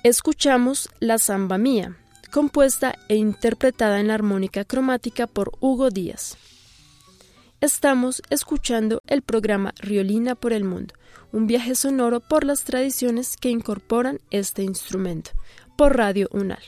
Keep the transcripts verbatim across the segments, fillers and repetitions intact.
Escuchamos La Samba Mía, compuesta e interpretada en la armónica cromática por Hugo Díaz. Estamos escuchando el programa Riolina por el Mundo, un viaje sonoro por las tradiciones que incorporan este instrumento, por Radio UNAL.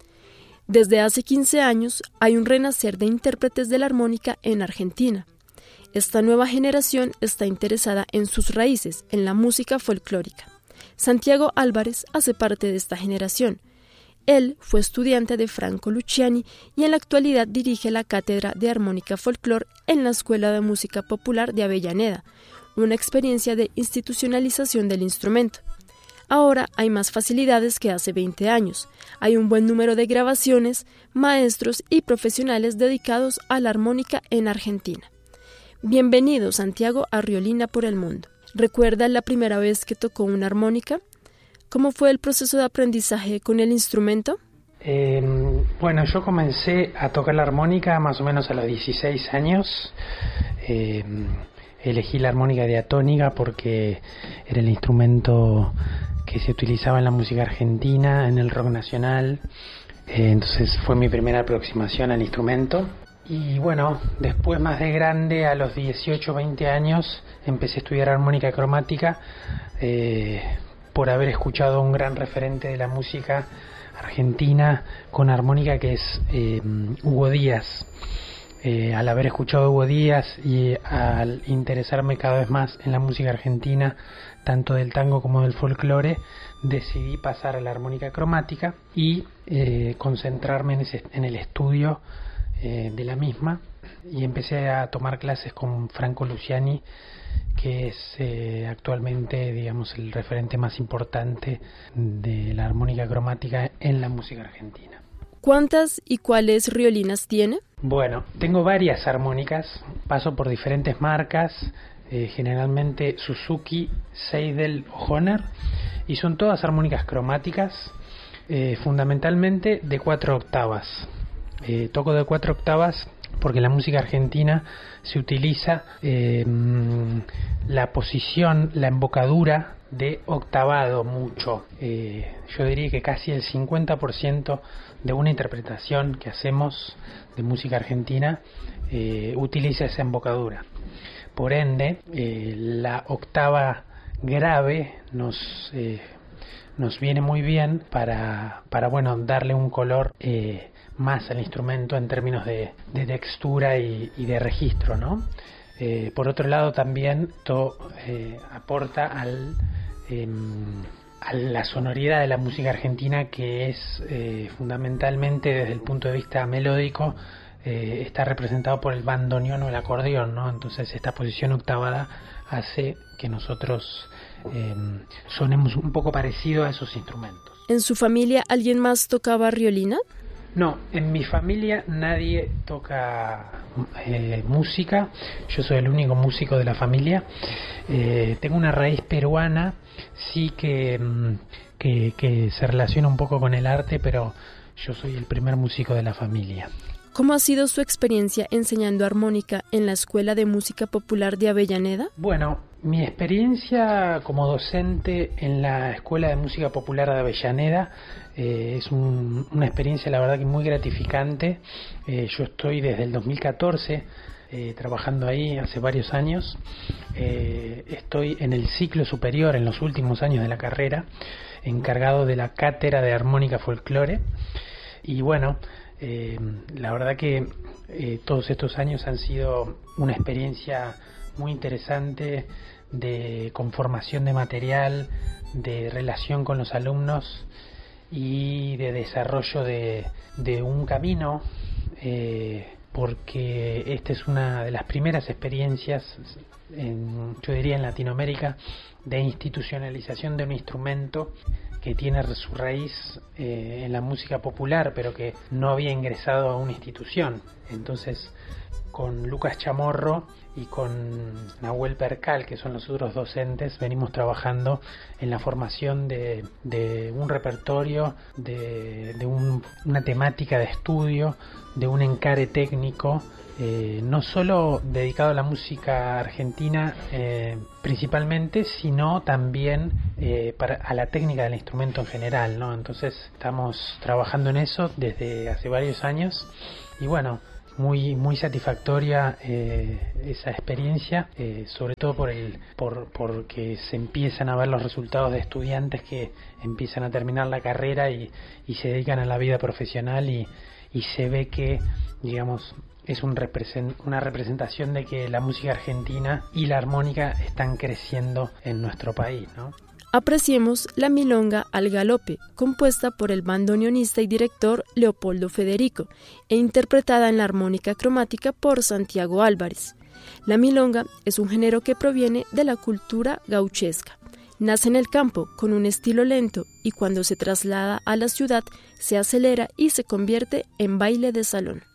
Desde hace quince años hay un renacer de intérpretes de la armónica en Argentina. Esta nueva generación está interesada en sus raíces, en la música folclórica. Santiago Álvarez hace parte de esta generación. Él fue estudiante de Franco Luciani y en la actualidad dirige la Cátedra de Armónica Folclor en la Escuela de Música Popular de Avellaneda, una experiencia de institucionalización del instrumento. Ahora hay más facilidades que hace veinte años. Hay un buen número de grabaciones, maestros y profesionales dedicados a la armónica en Argentina. Bienvenido, Santiago, a Riolina por el Mundo. ¿Recuerda la primera vez que tocó una armónica? ¿Cómo fue el proceso de aprendizaje con el instrumento? Eh, bueno, yo comencé a tocar la armónica más o menos a los dieciséis años. Eh, elegí la armónica diatónica porque era el instrumento que se utilizaba en la música argentina, en el rock nacional. Eh, entonces fue mi primera aproximación al instrumento. Y bueno, después más de grande, a los dieciocho, veinte años, empecé a estudiar armónica cromática eh, por haber escuchado a un gran referente de la música argentina con armónica que es eh, Hugo Díaz. Eh, al haber escuchado a Hugo Díaz y al interesarme cada vez más en la música argentina, tanto del tango como del folclore, decidí pasar a la armónica cromática y eh, concentrarme en, ese, en el estudio Eh, de la misma, y empecé a tomar clases con Franco Luciani, que es eh, actualmente, digamos, el referente más importante de la armónica cromática en la música argentina. ¿Cuántas y cuáles riolinas tiene? Bueno, tengo varias armónicas, paso por diferentes marcas, eh, generalmente Suzuki, Seidel o Hohner, y son todas armónicas cromáticas, eh, fundamentalmente de cuatro octavas. Eh, toco de cuatro octavas porque en la música argentina se utiliza eh, la posición, la embocadura de octavado mucho. Eh, yo diría que casi el cincuenta por ciento de una interpretación que hacemos de música argentina eh, utiliza esa embocadura. Por ende, eh, la octava grave nos... Eh, nos viene muy bien para, para bueno, darle un color eh, más al instrumento en términos de, de textura y, y de registro, ¿no? Eh, por otro lado, también esto eh, aporta al, eh, a la sonoridad de la música argentina, que es eh, fundamentalmente desde el punto de vista melódico, eh, está representado por el bandoneón o el acordeón, ¿no? Entonces esta posición octavada hace que nosotros eh, sonemos un poco parecido a esos instrumentos. ¿En su familia alguien más tocaba riolina? No, en mi familia nadie toca eh, música. Yo soy el único músico de la familia. Eh, tengo una raíz peruana, sí que, que, que se relaciona un poco con el arte, pero yo soy el primer músico de la familia. ¿Cómo ha sido su experiencia enseñando armónica en la Escuela de Música Popular de Avellaneda? Bueno, mi experiencia como docente en la Escuela de Música Popular de Avellaneda eh, es un, una experiencia, la verdad, que muy gratificante. Eh, yo estoy desde el dos mil catorce eh, trabajando ahí hace varios años. Eh, estoy en el ciclo superior, en los últimos años de la carrera, encargado de la Cátedra de Armónica Folclore. Y bueno, Eh, la verdad que eh, todos estos años han sido una experiencia muy interesante de conformación de material, de relación con los alumnos y de desarrollo de, de un camino, eh, porque esta es una de las primeras experiencias, en, yo diría en Latinoamérica, de institucionalización de un instrumento que tiene su raíz eh, en la música popular, pero que no había ingresado a una institución. Entonces, con Lucas Chamorro y con Nahuel Percal, que son los otros docentes, venimos trabajando en la formación de, de un repertorio, de, de un, una temática de estudio, de un encare técnico eh, no solo dedicado a la música argentina eh, principalmente, sino también eh, para, a la técnica del instrumento en general, ¿no? Entonces estamos trabajando en eso desde hace varios años y bueno, muy muy satisfactoria eh, esa experiencia, eh, sobre todo por el por porque se empiezan a ver los resultados de estudiantes que empiezan a terminar la carrera y, y se dedican a la vida profesional y, y se ve que, digamos, es un represent, una representación de que la música argentina y la armónica están creciendo en nuestro país, ¿no? Apreciemos la milonga Al Galope, compuesta por el bandoneonista y director Leopoldo Federico e interpretada en la armónica cromática por Santiago Álvarez. La milonga es un género que proviene de la cultura gauchesca. Nace en el campo con un estilo lento y cuando se traslada a la ciudad se acelera y se convierte en baile de salón.